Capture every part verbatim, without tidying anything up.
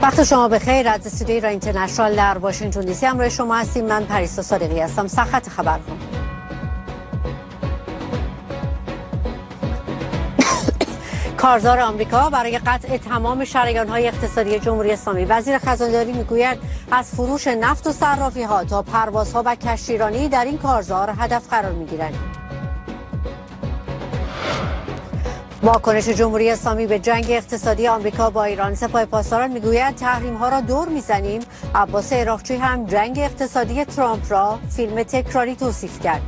وقت شما بخیر. از استودیوی ایران اینترنشنال در واشنگتن دی سی همراه شما هستیم. من پریسا صادقی هستم. سرخط خبرها. کارزار آمریکا برای قطع تمام شریان‌های اقتصادی جمهوری اسلامی. وزیر خزانه‌داری میگوید از فروش نفت و صرافی‌ها تا پروازها و کشتیرانی در این کارزار هدف قرار می‌گیرند. واکنش جمهوری اسلامی به جنگ اقتصادی آمریکا با ایران. سپاه پاسداران میگوید تحریم‌ها را دور می‌زنیم. عباس عراقچی هم جنگ اقتصادی ترامپ را فیلم تکراری توصیف کرد.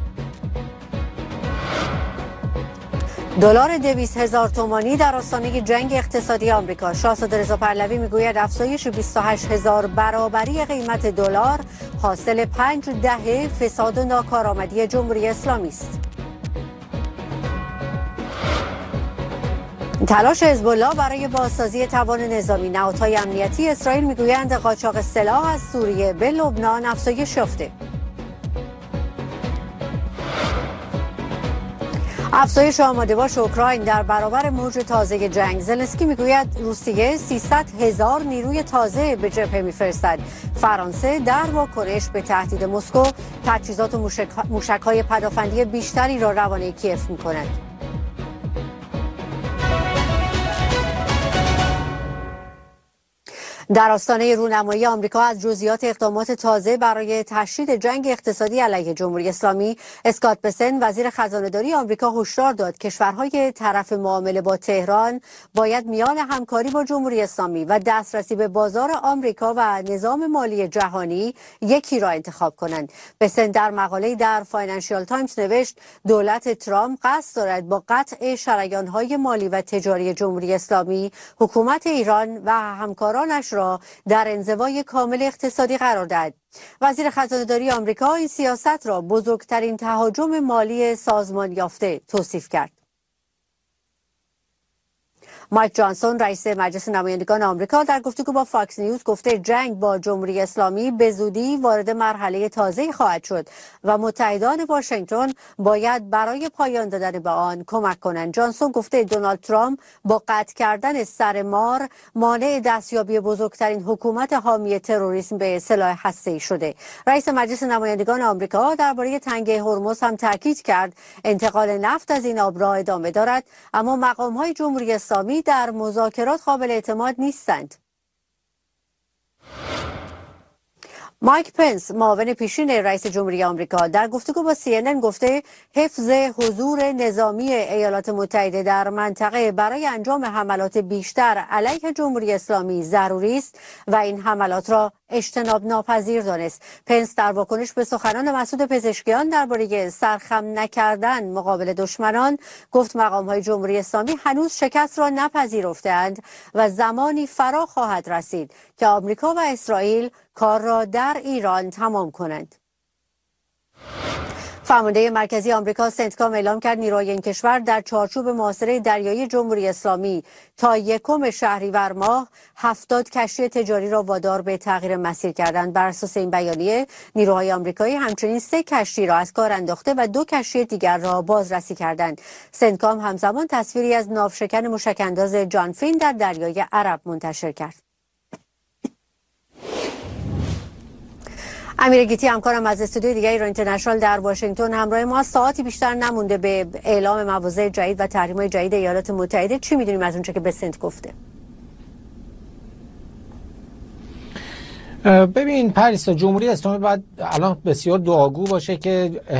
دلار دویست هزار تومانی در آستانه جنگ اقتصادی آمریکا. شاهزاده رضا پهلوی میگوید افزایش بیست و هشت هزار برابری قیمت دلار حاصل پنج دهه فساد و ناکارآمدی جمهوری اسلامی است. تلاش حزب الله برای بازسازی توان نظامی. نهادهای امنیتی اسرائیل میگویند قاچاق سلاح از سوریه به لبنان افزایش یافته. افزایش آماده باش اوکراین در برابر موج تازه جنگ. زلنسکی میگوید روسیه سیصد هزار نیروی تازه به جبهه میفرستد. فرانسه در واکنش به تهدید مسکو تجهیزات و موشک‌های پدافندی بیشتری را روانه کیف میکند. در آستانه رونمایی آمریکا از جزئیات اقدامات تازه برای تشدید جنگ اقتصادی علیه جمهوری اسلامی، اسکات بسن وزیر خزانه‌داری آمریکا هشدار داد کشورهای طرف معامله با تهران باید میان همکاری با جمهوری اسلامی و دسترسی به بازار آمریکا و نظام مالی جهانی یکی را انتخاب کنند. بسن در مقاله‌ای در فاینانشیال تایمز نوشت دولت ترامپ قصد دارد با قطع شریان‌های مالی و تجاری جمهوری اسلامی حکومت ایران و همکارانش را در انزوای کامل اقتصادی قرار دهد. وزیر خزانه‌داری آمریکا این سیاست را بزرگترین تهاجم مالی سازمان یافته توصیف کرد. مایک جانسون رئیس مجلس نمایندگان آمریکا در گفتگو با فاکس نیوز گفته جنگ با جمهوری اسلامی به زودی وارد مرحله تازه‌ای خواهد شد و متحدان واشنگتن باید برای پایان دادن به آن کمک کنند. جانسون گفته دونالد ترامپ با قطع کردن سر مار مانع دستیابی بزرگترین حکومت حامی تروریسم به سلاح هسته‌ای شده. رئیس مجلس نمایندگان آمریکا درباره تنگه هرمز هم تاکید کرد انتقال نفت از این آب راه ادامه دارد، اما مقام‌های جمهوری اسلامی در مذاکرات قابل اعتماد نیستند. مایک پنس معاون پیشین رئیس جمهوری آمریکا در گفتگو با سی ان ان گفته حفظ حضور نظامی ایالات متحده در منطقه برای انجام حملات بیشتر علیه جمهوری اسلامی ضروری است و این حملات را اجتناب ناپذیر دانست. پنس در واکنش به سخنان مسعود پزشکیان درباره سرخم نکردن مقابل دشمنان گفت مقام‌های جمهوری اسلامی هنوز شکست را نپذیرفتند و زمانی فرا خواهد رسید که آمریکا و اسرائیل کار را در ایران تمام کنند. فرمانده مرکزی آمریکا سنتکام اعلام کرد نیروهای این کشور در چارچوب محاصره دریایی جمهوری اسلامی تا یکم شهریور ماه هفتاد کشتی تجاری را وادار به تغییر مسیر کردند. بر اساس این بیانیه نیروهای آمریکایی همچنین سه کشتی را از کار انداخته و دو کشتی دیگر را بازرسی کردند. سنتکام همزمان تصویری از ناوشکن موشک‌انداز جان فین در دریای عرب منتشر کرد. امیر گیتی همکارم از استودیوی دیگه ایران اینترنشنال در واشنگتن همراه ما. ساعتی بیشتر نمونده به اعلام مواضع جدید و تحریم‌های جدید ایالات متحده. چی می‌دونیم از اونچه که بسنت گفته؟ ببین پریسا، جمهوری اسلامی باید الان بسیار دعاگو باشه که